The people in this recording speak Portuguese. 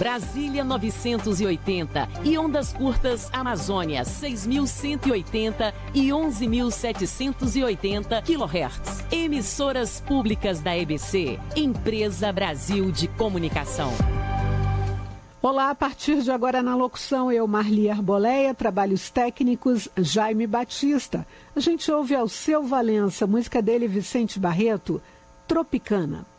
Brasília 980 e ondas curtas Amazônia 6.180 e 11.780 kHz. Emissoras públicas da EBC, Empresa Brasil de Comunicação. Olá, a partir de agora na locução, eu, Marli Arboleia, trabalhos técnicos, Jaime Batista. A gente ouve Alceu Valença, música dele, Vicente Barreto, Tropicana.